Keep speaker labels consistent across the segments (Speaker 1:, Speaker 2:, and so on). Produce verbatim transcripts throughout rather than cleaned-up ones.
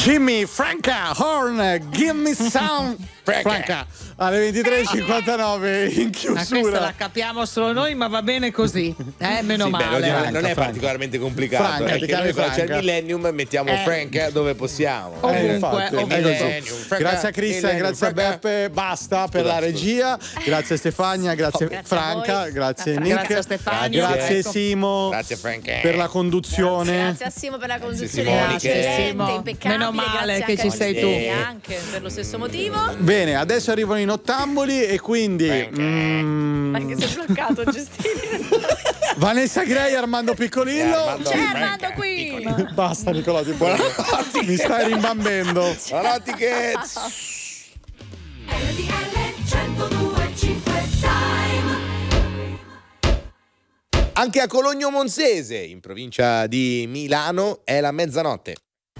Speaker 1: Jimmy, Franca, Horn, give me some Franca, Franca alle ventitré e cinquantanove in chiusura.
Speaker 2: Ma questa la capiamo solo noi, ma va bene così, eh, meno
Speaker 3: sì,
Speaker 2: male.
Speaker 3: Beh,
Speaker 1: Franca,
Speaker 3: non è
Speaker 1: Franca.
Speaker 3: particolarmente complicato,
Speaker 1: Franca,
Speaker 3: è
Speaker 1: ti
Speaker 3: che noi
Speaker 1: chiami
Speaker 3: c'è il
Speaker 1: Franca.
Speaker 3: millennium mettiamo
Speaker 2: Eh.
Speaker 3: Franca dove possiamo.
Speaker 2: Ovunque,
Speaker 1: Eh, infatti,
Speaker 2: ovunque.
Speaker 1: è così.
Speaker 3: Millennium, Franca,
Speaker 1: Grazie a Cristian,
Speaker 3: millennium,
Speaker 1: grazie a
Speaker 3: Franca.
Speaker 1: Beppe, basta per
Speaker 3: Scusa,
Speaker 1: la
Speaker 3: scusa.
Speaker 1: regia, grazie a Stefania, grazie,
Speaker 4: Grazie a
Speaker 1: Franca,
Speaker 4: voi.
Speaker 1: grazie
Speaker 4: A
Speaker 1: Nick,
Speaker 2: Grazie a Stefania.
Speaker 1: grazie
Speaker 2: Ecco.
Speaker 1: Simo
Speaker 3: Grazie Franca.
Speaker 1: per la conduzione.
Speaker 4: Grazie a Simo per la conduzione
Speaker 3: Simone,
Speaker 4: eccellente,
Speaker 2: Simo.
Speaker 4: impeccabile.
Speaker 2: Meno male
Speaker 4: grazie
Speaker 2: che
Speaker 4: anche
Speaker 2: ci sei
Speaker 4: a
Speaker 2: tu.
Speaker 4: te, anche per lo stesso motivo.
Speaker 1: Bene, adesso arrivano i nottamboli e quindi
Speaker 3: Franca.
Speaker 1: mm,
Speaker 4: Ma che sei bloccato, Giustino?
Speaker 1: Vanessa Grey, Armando Piccolillo.
Speaker 3: Armando
Speaker 4: C'è
Speaker 3: Franca,
Speaker 4: Armando qui.
Speaker 3: piccolo.
Speaker 1: Basta Nicolò, ti buonanotte. Mi stai rimbambendo.
Speaker 3: Buonanotte che
Speaker 5: R T L centodue e cinque Time.
Speaker 3: anche a Cologno Monzese, in provincia di Milano, è la mezzanotte.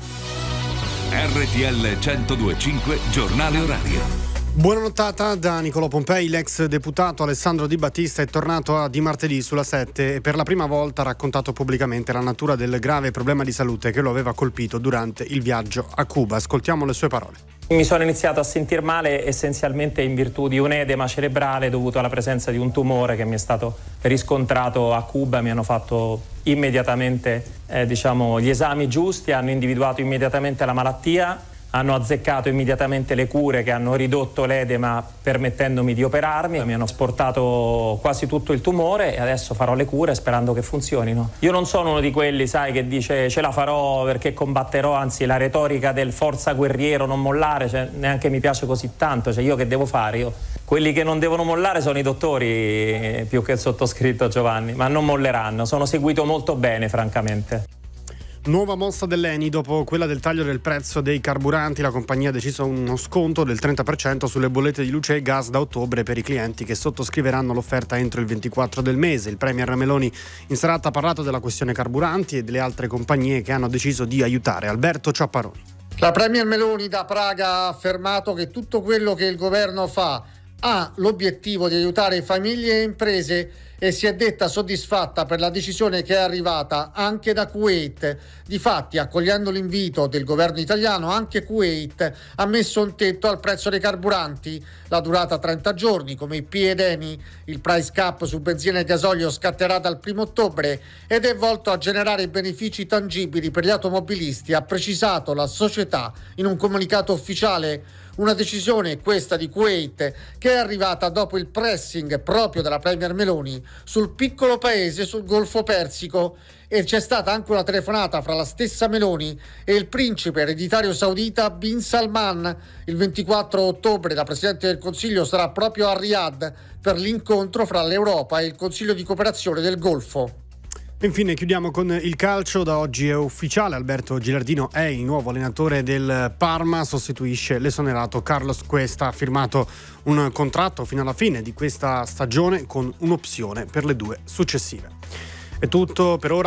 Speaker 6: R T L centodue e cinque Giornale Orario.
Speaker 7: Buona nottata da Nicolò Pompei. L'ex deputato Alessandro Di Battista è tornato a Di Martedì sulla sette e per la prima volta ha raccontato pubblicamente la natura del grave problema di salute che lo aveva colpito durante il viaggio a Cuba. Ascoltiamo le sue parole.
Speaker 8: Mi sono iniziato a sentir male essenzialmente in virtù di un edema cerebrale dovuto alla presenza di un tumore che mi è stato riscontrato a Cuba. Mi hanno fatto immediatamente eh, diciamo, gli esami giusti, hanno individuato immediatamente la malattia, hanno azzeccato immediatamente le cure che hanno ridotto l'edema permettendomi di operarmi, mi hanno sportato quasi tutto il tumore e adesso farò le cure sperando che funzionino. Io non sono uno di quelli, sai, che dice ce la farò perché combatterò, anzi la retorica del forza guerriero, non mollare, cioè, neanche mi piace così tanto, cioè io che devo fare? Io, quelli che non devono mollare sono i dottori eh, più che il sottoscritto Giovanni, ma non molleranno, sono seguito molto bene francamente.
Speaker 7: Nuova mossa dell'Eni dopo quella del taglio del prezzo dei carburanti. La compagnia ha deciso uno sconto del trenta per cento sulle bollette di luce e gas da ottobre per i clienti che sottoscriveranno l'offerta entro il ventiquattro del mese. Il premier Meloni in serata ha parlato della questione carburanti e delle altre compagnie che hanno deciso di aiutare. Alberto Ciapparoni.
Speaker 9: La premier Meloni da Praga ha affermato che tutto quello che il governo fa ha l'obiettivo di aiutare famiglie e imprese e si è detta soddisfatta per la decisione che è arrivata anche da Kuwait. Difatti, accogliendo l'invito del governo italiano, anche Kuwait ha messo un tetto al prezzo dei carburanti. La durata trenta giorni, come i P ed Eni. Il price cap su benzina e gasolio scatterà dal primo ottobre ed è volto a generare benefici tangibili per gli automobilisti, ha precisato la società in un comunicato ufficiale. Una decisione, questa di Kuwait, che è arrivata dopo il pressing proprio della premier Meloni sul piccolo paese sul Golfo Persico, e c'è stata anche una telefonata fra la stessa Meloni e il principe ereditario saudita Bin Salman. Il ventiquattro ottobre la Presidente del Consiglio sarà proprio a Riyadh per l'incontro fra l'Europa e il Consiglio di cooperazione del Golfo.
Speaker 7: Infine chiudiamo con il calcio. Da oggi è ufficiale, Alberto Gilardino è il nuovo allenatore del Parma, sostituisce l'esonerato Carlos Cuesta, ha firmato un contratto fino alla fine di questa stagione con un'opzione per le due successive. È tutto per ora.